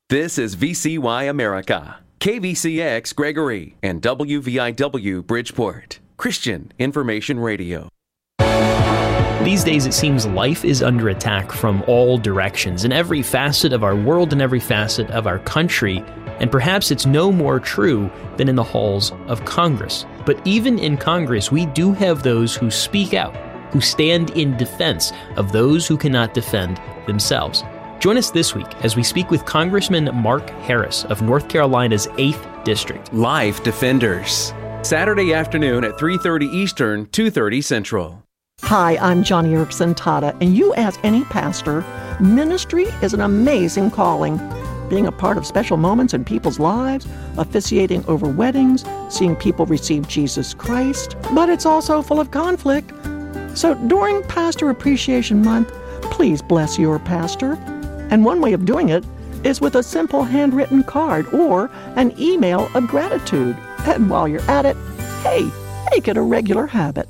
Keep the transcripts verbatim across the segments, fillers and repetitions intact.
This is V C Y America, K V C X Gregory, and W V I W Bridgeport, Christian Information Radio. These days, it seems life is under attack from all directions, in every facet of our world and every facet of our country, and perhaps it's no more true than in the halls of Congress. But even in Congress, we do have those who speak out, who stand in defense of those who cannot defend themselves. Join us this week as we speak with Congressman Mark Harris of North Carolina's eighth District. Life Defenders, Saturday afternoon at three thirty Eastern, two thirty Central. Hi, I'm Johnny Erickson Tata, and you ask any pastor, ministry is an amazing calling. Being a part of special moments in people's lives, officiating over weddings, seeing people receive Jesus Christ, but it's also full of conflict. So during Pastor Appreciation Month, please bless your pastor. And one way of doing it is with a simple handwritten card or an email of gratitude. And while you're at it, hey, make it a regular habit.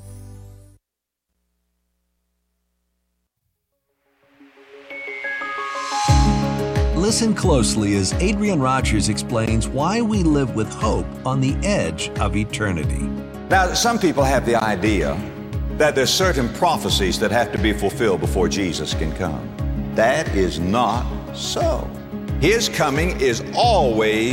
Listen closely as Adrian Rogers explains why we live with hope on the edge of eternity. Now, some people have the idea that there's certain prophecies that have to be fulfilled before Jesus can come. That is not so. His coming is always